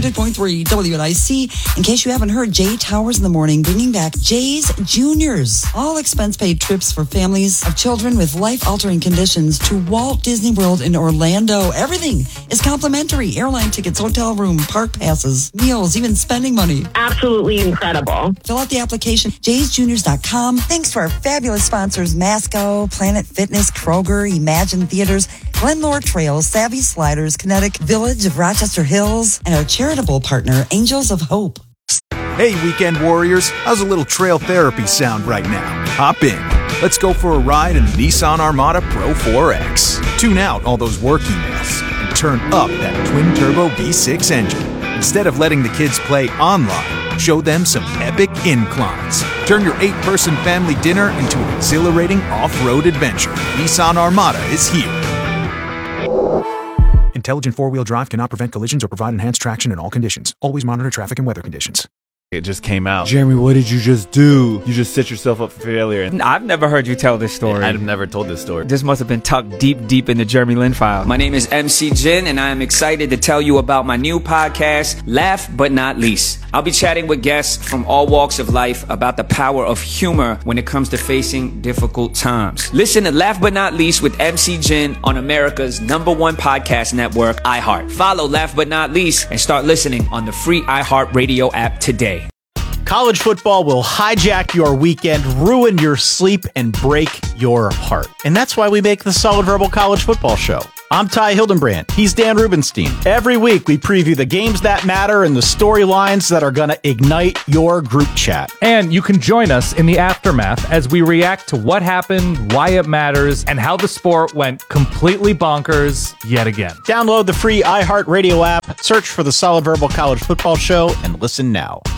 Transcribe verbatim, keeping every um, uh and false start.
hundred point three W N I C. In case you haven't heard, Jay Towers in the Morning bringing back Jay's Juniors. All expense-paid trips for families of children with life-altering conditions to Walt Disney World in Orlando. Everything is complimentary. Airline tickets, hotel room, park passes, meals, even spending money. Absolutely incredible. Fill out the application, jays juniors dot com. Thanks to our fabulous sponsors, Masco, Planet Fitness, Kroger, Imagine Theaters, Glenmore Trails, Savvy Sliders, Kinetic Village of Rochester Hills, and our charitable partner, Angels of Hope. Hey, weekend warriors, how's a little trail therapy sound right now? Hop in. Let's go for a ride in the Nissan Armada Pro four X. Tune out all those work emails and turn up that twin-turbo V six engine. Instead of letting the kids play online, show them some epic inclines. Turn your eight-person family dinner into an exhilarating off-road adventure. Nissan Armada is here. Intelligent four-wheel drive cannot prevent collisions or provide enhanced traction in all conditions. Always monitor traffic and weather conditions. It just came out. Jeremy, what did you just do? You just set yourself up for failure. I've never heard you tell this story. I've never told this story. This must have been tucked deep, deep in the Jeremy Lin file. My name is M C Jin, and I am excited to tell you about my new podcast, Laugh But Not Least. I'll be chatting with guests from all walks of life about the power of humor when it comes to facing difficult times. Listen to Laugh But Not Least with M C Jin on America's number one podcast network, iHeart. Follow Laugh But Not Least and start listening on the free iHeart Radio app today. College football will hijack your weekend, ruin your sleep, and break your heart. And that's why we make the Solid Verbal College Football Show. I'm Ty Hildenbrand. He's Dan Rubenstein. Every week, we preview the games that matter and the storylines that are going to ignite your group chat. And you can join us in the aftermath as we react to what happened, why it matters, and how the sport went completely bonkers yet again. Download the free iHeartRadio app, search for the Solid Verbal College Football Show, and listen now.